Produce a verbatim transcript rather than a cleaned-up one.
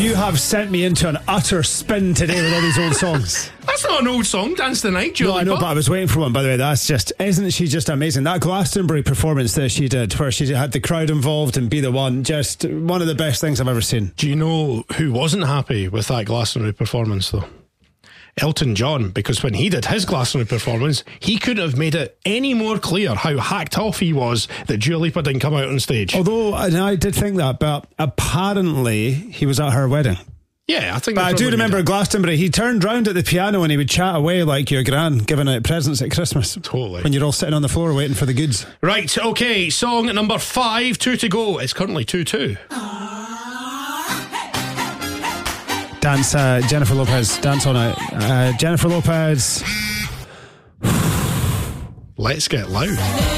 You have sent me into an utter spin today with all these old songs. That's not an old song, Dance the Night, Julie. No, I know, Pop. but I was waiting for one, by the way. That's just, isn't she just amazing? That Glastonbury performance that she did, where she had the crowd involved and Be the One, just one of the best things I've ever seen. Do you know who wasn't happy with that Glastonbury performance, though? Elton John, because when he did his Glastonbury performance, he couldn't have made it any more clear how hacked off he was that Dua Lipa didn't come out on stage. Although, and I did think that, but apparently he was at her wedding. Yeah, I think. But I do remember Glastonbury, he turned round at the piano and he would chat away like your gran giving out presents at Christmas. Totally. When you're all sitting on the floor waiting for the goods. Right, okay, song number five, two to go. It's currently two two. Dance, uh, Jennifer Lopez, dance on it. Uh, Jennifer Lopez. Let's Get Loud.